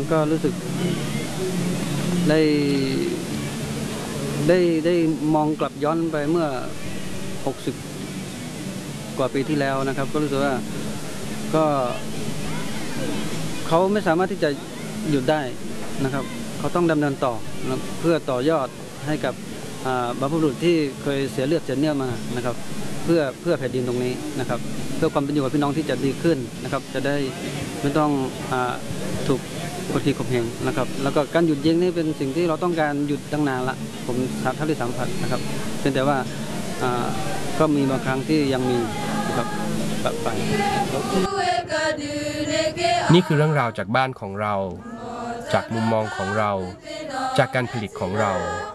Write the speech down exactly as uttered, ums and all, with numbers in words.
ก็รู้สึกได้ได้ได้มองกลับย้อนไปเมื่อหกสิบกว่าปีที่แล้วนะครับก็รู้สึกว่าก็เขาไม่สามารถที่จะหยุดได้นะครับเขาต้องดำเนินต่อนะเพื่อต่อยอดให้กับบรรพบุรุษที่เคยเสียเลือดเสียเนื้อมานะครับเพื่อเพื่อแผ่นดินตรงนี้นะครับเพื่อความเป็นอยู่ของพี่น้องที่จะดีขึ้นนะครับจะได้ไม่ต้องอถูกกดขี่ข่มเหงนะครับแล้วก็การหยุดยิงนี่เป็นสิ่งที่เราต้องการหยุดตั้งนานละผมเท่าที่สัมผัสนะครับเป็นแต่ว่าก็มีบางครั้งที่ยังมีนะครับปะไปนี่คือเรื่องราวจากบ้านของเราจากมุมมองของเราจากการผลิตของเรา